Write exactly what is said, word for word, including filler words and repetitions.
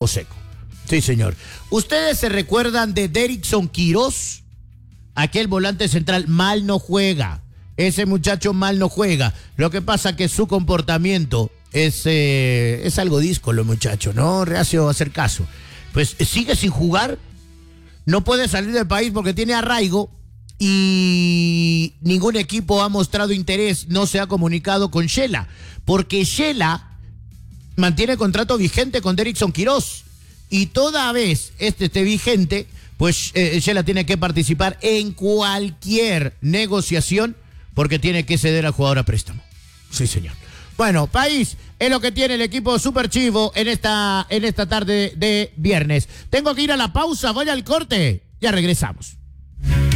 seco. Sí, señor. ¿Ustedes se recuerdan de Derrickson Quirós? Aquel volante central mal no juega. Ese muchacho mal no juega. Lo que pasa que su comportamiento es, eh, es algo díscolo, muchacho, ¿no? Reacio a hacer caso. Pues sigue sin jugar. No puede salir del país porque tiene arraigo. Y ningún equipo ha mostrado interés, no se ha comunicado con Shela, porque Shela mantiene contrato vigente con Derrickson Quirós, y toda vez este esté vigente, pues eh, Shela tiene que participar en cualquier negociación, porque tiene que ceder al jugador a préstamo. Sí, señor. Bueno, país, es lo que tiene el equipo Super Chivo en esta, en esta tarde de viernes. Tengo que ir a la pausa, voy al corte, ya regresamos.